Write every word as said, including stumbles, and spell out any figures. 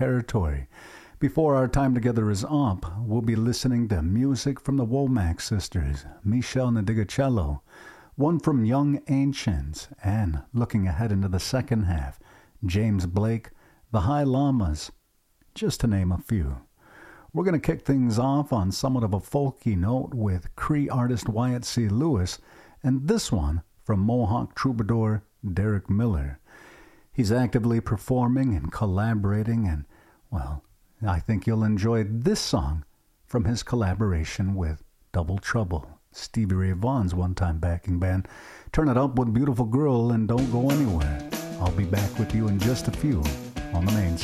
territory. Before our time together is up, we'll be listening to music from the Womack sisters, Michelle Nadigacello, one from Young Ancients, and looking ahead into the second half, James Blake, the High Llamas, just to name a few. We're going to kick things off on somewhat of a folky note with Cree artist Wyatt C. Lewis, and this one from Mohawk troubadour Derek Miller. He's actively performing and collaborating, and, well, I think you'll enjoy this song from his collaboration with Double Trouble, Stevie Ray Vaughan's one-time backing band. Turn it up with Beautiful Girl and don't go anywhere. I'll be back with you in just a few on the main